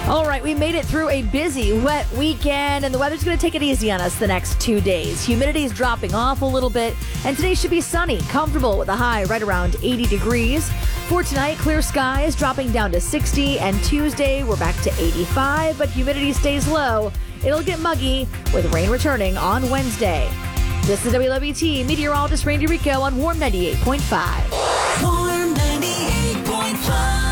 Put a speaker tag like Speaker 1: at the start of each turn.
Speaker 1: All right, we made it through a busy, wet weekend, and the weather's going to take it easy on us the next 2 days. Humidity is dropping off a little bit, and today should be sunny, comfortable with a high right around 80 degrees. For tonight, clear skies dropping down to 60, and Tuesday we're back to 85, but humidity stays low. It'll get muggy with rain returning on Wednesday. This is WLBT meteorologist Randy Rico on Warm 98.5.
Speaker 2: Warm 98.5.